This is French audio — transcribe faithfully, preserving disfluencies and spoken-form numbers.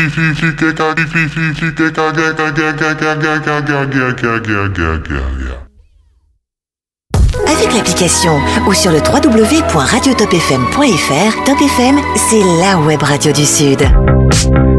Avec l'application ou sur le w w w point radio top f m point f r, Top F M, c'est la web radio du Sud.